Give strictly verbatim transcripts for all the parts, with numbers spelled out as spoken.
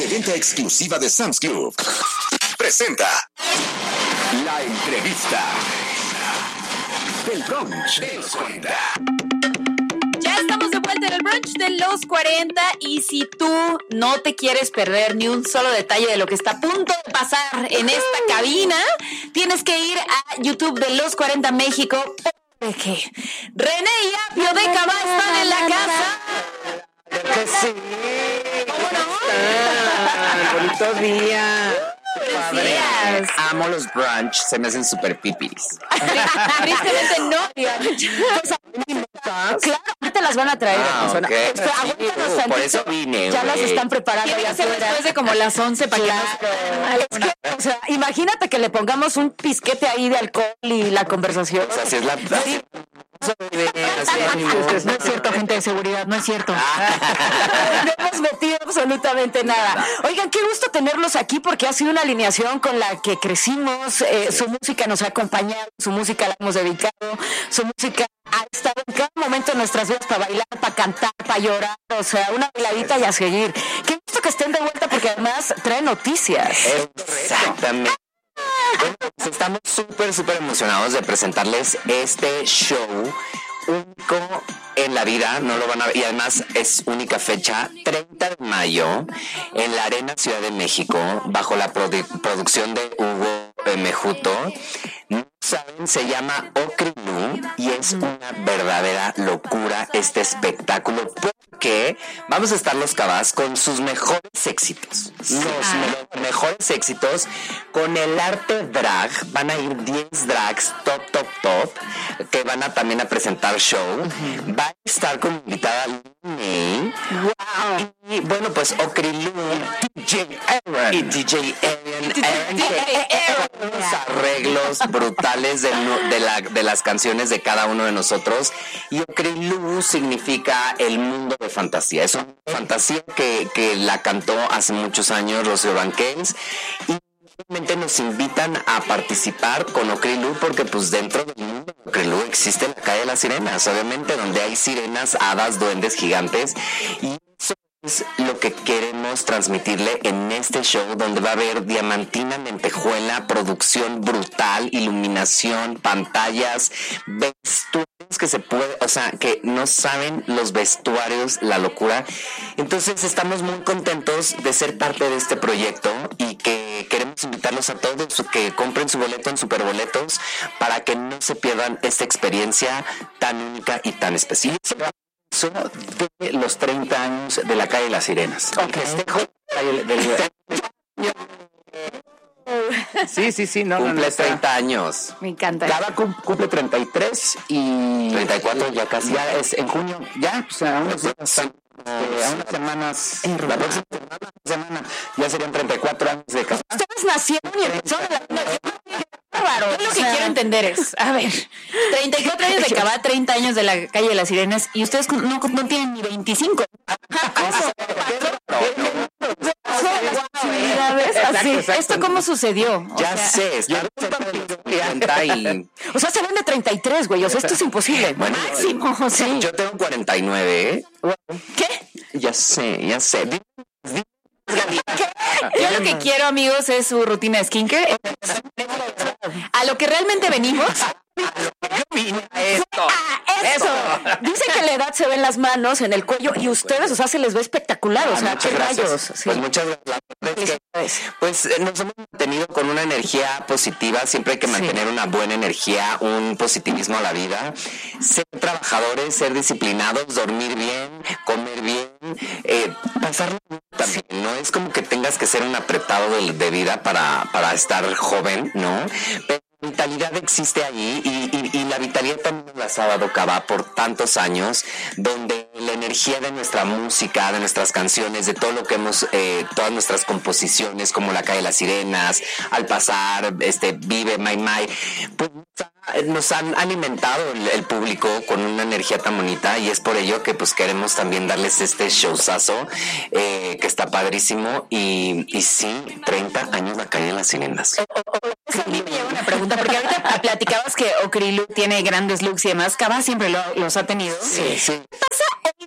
venta exclusiva de Sam's Club, presenta La Entrevista del Brunch de los cuarenta. Ya estamos de vuelta en el Brunch de los cuarenta y si tú no te quieres perder ni un solo detalle de lo que está a punto de pasar en esta cabina, tienes que ir a YouTube de Los cuarenta México, porque René y Apio de Cabá están en la casa. Que sí. ¿Cómo no? Ah, bonito día. Buenos días. Amo los brunch, se me hacen súper pipis. Tristemente no. Claro, ahorita las van a traer. Ah, persona. okay. Esto, aguántanos Uh, tantito. por eso vine, Ya güey. las están preparando. Tiene Ya que ser afuera. después de como las once para Claro. que Es que, o sea, imagínate que le pongamos un pisquete ahí de alcohol y la conversación. O sea, si es la... Sí. no, no es cierto, gente de seguridad, no es cierto. No hemos metido absolutamente nada. Oigan, qué gusto tenerlos aquí porque ha sido una alineación con la que crecimos. Eh, su música nos ha acompañado, su música la hemos dedicado, su música ha estado en cada momento de nuestras vidas para bailar, para cantar, para llorar. O sea, una bailadita y a seguir. Qué gusto que estén de vuelta porque además trae noticias. Exactamente. Bueno, pues estamos súper, súper emocionados de presentarles este show único en la vida, no lo van a ver, y además es única fecha, treinta de mayo, en la Arena Ciudad de México, bajo la produ- producción de Hugo eh, Mejuto. No saben, se llama Okrilu y es una verdadera locura este espectáculo porque vamos a estar los Cabás con sus mejores éxitos, los me- mejores éxitos con el arte drag. Van a ir diez drags top, top, top que van a también a presentar show. Va a estar como invitada May. Wow. Y bueno, pues Okrilu, D J Aaron y D J Aaron, Aaron que unos arreglos brutales de, no- de, la, de las canciones de cada uno de nosotros. Y Okrilu significa el mundo de fantasía. Es una fantasía que, que la cantó hace muchos años Rocío Banquels y realmente nos invitan a participar con Okrilu porque pues dentro del mundo de Okrilu existe la calle de las sirenas, obviamente, donde hay sirenas, hadas, duendes gigantes, y eso es lo que queremos transmitirle en este show, donde va a haber diamantina, lentejuela, producción brutal, iluminación, pantallas, vestuarios que se puede, o sea, que no saben los vestuarios, la locura. Entonces estamos muy contentos de ser parte de este proyecto y que queremos invitarlos a todos que compren su boleto en Superboletos para que no se pierdan esta experiencia tan única y tan especial. De los treinta años de la calle de las sirenas. Ok. Festejo del- del- Sí, sí, sí, no, no, no, cumple está- treinta años. Me encanta. Gaba cum- cumple treinta y tres y... treinta y cuatro ya casi. Ya es en junio, ya, o sea, a unas, eh, a unas semanas, la próxima semana, semana ya serían treinta y cuatro años de casado. Ustedes nacieron y empezaron la vida. Bárbaro. Yo lo O que sea, quiero entender es, a ver, treinta y cuatro años de Cabá, treinta años de la calle de las sirenas y ustedes no, no tienen ni veinticinco. ¿Ves? Así. ¿Esto cómo sucedió? O Ya sea, sé, está treinta y... O sea, se ven de treinta y tres, güey. O sea, esto es imposible. Bueno, Máximo, o sea. yo tengo cuarenta y nueve, ¿eh? ¿Qué? Ya sé, ya sé. Di- di- Yo lo que quiero, amigos, es su rutina de skincare. A lo que realmente venimos. Yo vine a esto. Eso. Dicen que la edad se ve en las manos, en el cuello, y ustedes, o sea, se les ve espectacular. O sea, Ah, muchas qué gracias. rayos. Sí. Pues muchas gracias. La verdad es que, pues eh, nos hemos mantenido con una energía positiva. Siempre hay que mantener una buena energía, un positivismo a la vida. Ser trabajadores, ser disciplinados, dormir bien, comer bien, eh, pasarlo bien también. No es como que tengas que ser un apretado de, de vida para, para estar joven, ¿no? Pero la vitalidad existe ahí y, y, y la vitalidad también nos la ha dado Cabá por tantos años, donde la energía de nuestra música, de nuestras canciones, de todo lo que hemos, eh, todas nuestras composiciones, como La Calle de las Sirenas, Al Pasar, este, Vive, Mai Mai, pues nos han alimentado el, el público con una energía tan bonita y es por ello que pues queremos también darles este showzazo eh, que está padrísimo y, y sí, treinta años La Calle de las Sirenas. A mí me lleva una pregunta, porque ahorita platicabas que Okrilu tiene grandes looks y demás. Cabá siempre lo- los ha tenido. Sí, sí. ¿Qué pasa hoy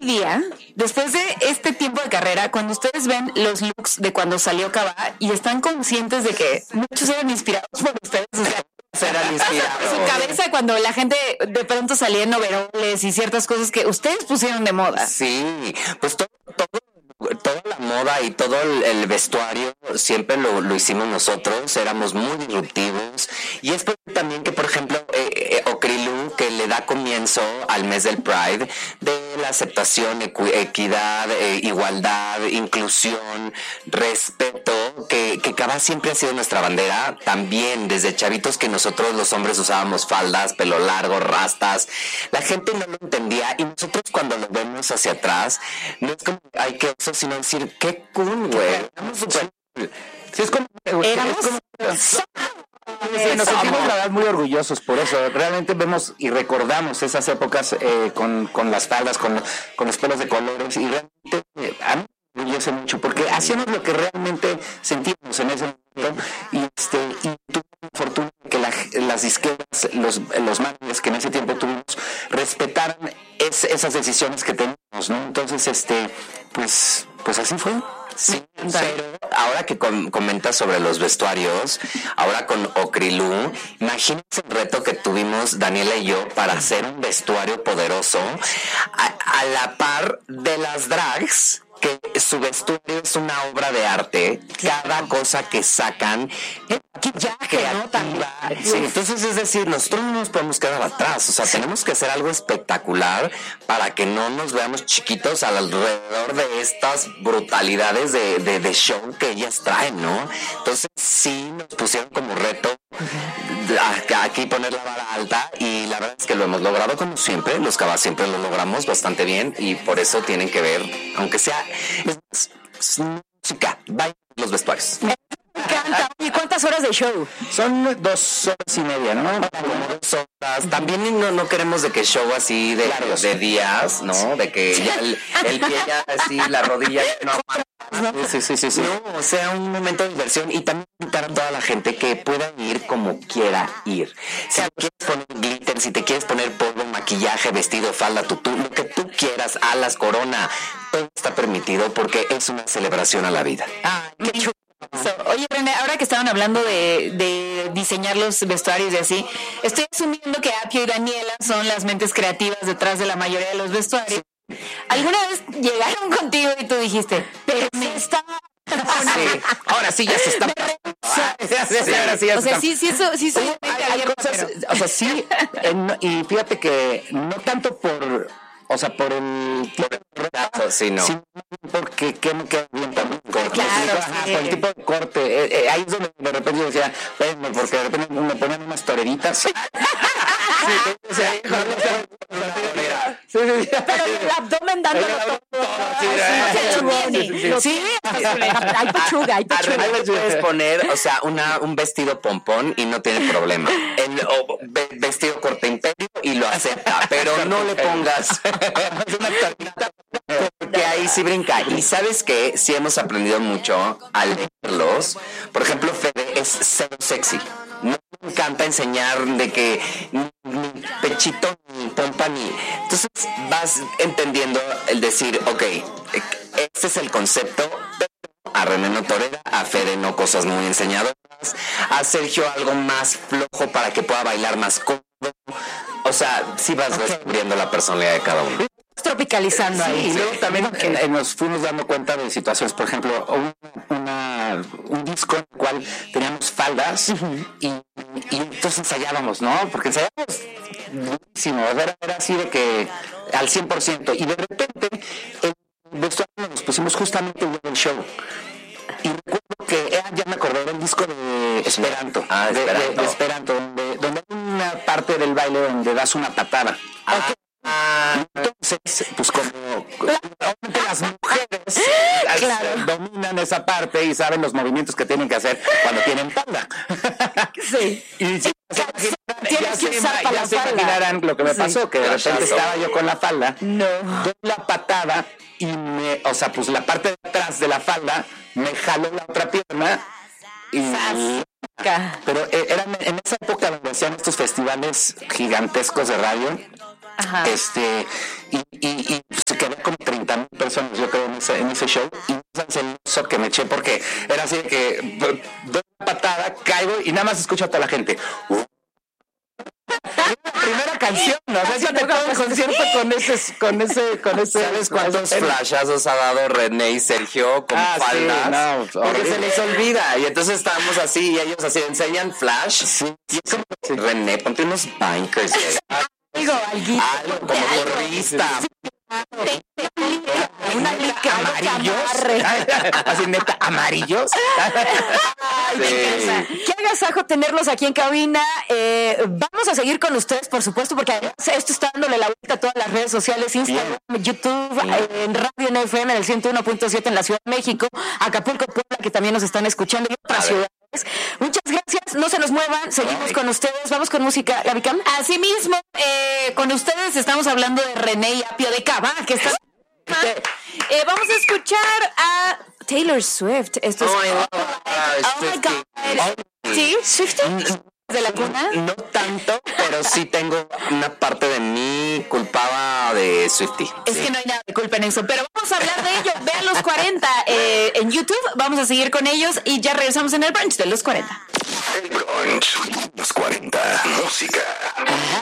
día, después de este tiempo de carrera, cuando ustedes ven los looks de cuando salió Cabá y están conscientes de que muchos eran inspirados por ustedes, o sea, eran inspirados. su cabeza cuando la gente de pronto salía en overoles y ciertas cosas que ustedes pusieron de moda. Sí, pues todo, todo toda la moda y todo el, el vestuario siempre lo, lo hicimos nosotros, éramos muy disruptivos y es por también que por ejemplo eh, eh, Okrilu, que le da comienzo al mes del Pride, de la aceptación, equi- equidad, eh, igualdad, inclusión, respeto, que, que Cabá siempre ha sido nuestra bandera, también desde chavitos que nosotros los hombres usábamos faldas, pelo largo, rastas, la gente no lo entendía y nosotros cuando lo vemos hacia atrás, no es como, ay, qué oso, sino decir, qué cool, güey. Éramos súper cool. Sí, es como... Éramos... Es como sí, nos sentimos la verdad muy orgullosos por eso. Realmente vemos y recordamos esas épocas eh, con, con las faldas, con, con los pelos de colores y realmente eh, a mí me orgullece mucho porque hacíamos lo que realmente sentíamos en ese momento y, este, y tuve la fortuna de que la, las disqueras, los, los managers que en ese tiempo tuvimos, respetaran es, esas decisiones que teníamos, ¿no? Entonces, este, pues, pues así fue. Sí, pero ahora que com- comentas sobre los vestuarios, ahora con Okrilu, imagínense el reto que tuvimos Daniela y yo para hacer un vestuario poderoso a, a la par de las drags, que su vestuario es una obra de arte, cada cosa que sacan es creativa. Sí, entonces es decir, nosotros no nos podemos quedar atrás, o sea, tenemos que hacer algo espectacular para que no nos veamos chiquitos alrededor de estas brutalidades de, de, de show que ellas traen, ¿no? Entonces sí nos pusieron como reto aquí poner la vara alta y la verdad es que lo hemos logrado como siempre, los Cabá siempre lo logramos bastante bien y por eso tienen que ver, aunque sea es, es música, bailan los vestuarios. Me encanta. ¿Y cuántas horas de show? Son dos horas y media, ¿no? Como dos horas. También no, no queremos de que show así de, Claro. de días, ¿no? De que ya el, el pie ya así, la rodilla no aguanta. Sí, sí, sí, sí. No, o sea, un momento de diversión y también invitar a toda la gente que pueda ir como quiera ir. Si te quieres poner glitter, si te quieres poner polvo, maquillaje, vestido, falda, tutú, lo que tú quieras, alas, corona, todo está permitido porque es una celebración a la vida. Ah, qué chulo. Oye, René, ahora que estaban hablando de, de diseñar los vestuarios y así, estoy asumiendo que Apio y Daniela son las mentes creativas detrás de la mayoría de los vestuarios. ¿Alguna vez llegaron contigo y tú dijiste, pero me está... Sí, ahora sí ya se está. Sí, ahora sí ya O se sea, está. sí, sí, eso, sí soy Hay, mente hay abierta, cosas, pero- o sea, sí, eh, no- y fíjate que no tanto por, o sea, por el tipo de ropa, Sí, no. sino porque que me queda bien también. Corte, Claro, ajá, sí. por el tipo de corte. Eh, eh, ahí es donde de repente yo decía, bueno, porque de repente me ponían unas toreritas. Sí, o sea, no, no, sí, sí, sí. Pero el abdomen dándolo todo. Sí, Ay, sí, chingón. sí, sí, sí. Sí, hay pechuga, hay A pechuga. René le puedes poner, o sea, una, un vestido pompón y no tiene problema. El o, ve- vestido corte imperio y lo acepta, pero no le pongas una torta porque ahí sí brinca. Y sabes que sí hemos aprendido mucho al leerlos. Por ejemplo, Fede es cero sexy. No me encanta enseñar de que ni, ni pechito ni pompa ni. Entonces vas entendiendo el decir, ok, este es el concepto. A René no torera, a Fede no cosas muy enseñadoras, a Sergio algo más flojo para que pueda bailar más cómodo. O sea, sí vas descubriendo la personalidad de cada uno. Tropicalizando Sí, ahí. y luego también eh, nos fuimos dando cuenta de situaciones, por ejemplo, un, una, un disco en el cual teníamos faldas y, y entonces ensayábamos, ¿no? Porque ensayábamos durísimo, era, era así de que al cien por ciento y de repente el vestuario nos pusimos justamente en el show. Y recuerdo que, eh, ya me acordé, era el disco de Esperanto, Ah, de, de- Esperanto. de Esperanto, donde, donde hay una parte del baile donde das una patada. Ah, Entonces, pues como obviamente las mujeres as- dominan esa parte y saben los movimientos que tienen que hacer cuando tienen falda. Sí. Y si- Tienes ya que se, usar ima- para ya la se falda. imaginarán lo que me Sí. pasó, que de repente Flashazo. estaba yo con la falda, No. doy la patada y me, o sea, pues la parte de atrás de la falda me jaló la otra pierna y pero eh, eran en esa época donde hacían estos festivales gigantescos de radio Ajá. Este, y, y, y se quedó como treinta mil personas, yo creo, en ese, en ese show. Y un celoso que me eché porque era así de que doy una patada, caigo y nada más escucho a toda la gente. Uh. La primera canción, ¿no? O sea, yo te todo el concierto con ese, con ese, con ese. ¿Sabes cuántos flashazos ha dado René y Sergio con ah, faldas? Sí, no, porque horrible. se les olvida. Y entonces estábamos así y ellos así enseñan flash. Sí, y es como, sí. René, ponte unos bikers. Algo, alguito. Algo como porrista. Una lica amarillos. Así neta, amarillos. Ay, sí. Qué agasajo tenerlos aquí en cabina. Eh, vamos a seguir con ustedes, por supuesto, porque además esto está dándole la vuelta a todas las redes sociales, Instagram, Bien. YouTube, Bien. en Radio N F M, en el ciento uno punto siete en la Ciudad de México, Acapulco, Puebla, que también nos están escuchando, y otras ciudades. Muchas gracias, no se nos muevan, seguimos Ay. con ustedes, vamos con música, Gaby Cam. Así mismo, eh, con ustedes estamos hablando de René y Apio de Cava, que está... Eh, vamos a escuchar a Taylor Swift. Esto es... Oh, my God. Oh, my God. ¿Sí? ¿Swiftie? ¿De la cuna? No tanto, pero sí tengo una parte de mí culpaba de Swiftie. Es sí. que no hay nada de culpa en eso, pero vamos a hablar de ello. Vean los cuarenta eh, en YouTube, vamos a seguir con ellos y ya regresamos en el brunch de los cuarenta. El brunch, los cuarenta, música.